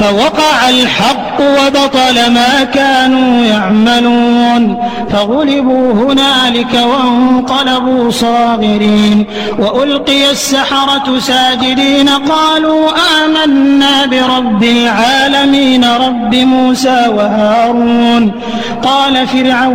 فوقع الحق وبطل ما كانوا يعملون فغلبوا هنالك وانقلبوا صاغرين وألقي السحرة ساجدين قالوا آمنا برب العالمين رب موسى وهارون قال فرعون